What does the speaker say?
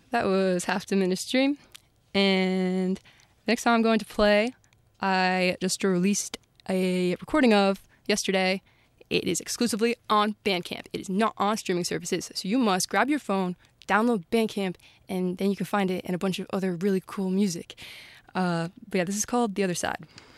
That was Half Diminished Dream. And the next song I'm going to play, I just released a recording of yesterday. It is exclusively on Bandcamp. It is not on streaming services. So you must grab your phone, download Bandcamp, and then you can find it and a bunch of other really cool music. But yeah, this is called The Other Side.